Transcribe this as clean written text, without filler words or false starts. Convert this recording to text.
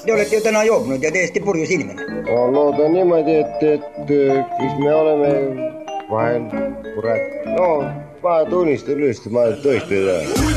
Te olete ju täna joobnud ja täiesti purjus inimene. Ma loodan niimoodi, et kes me oleme vahel, kurat, no ma tunnistan üles, ma tõesti ei tea.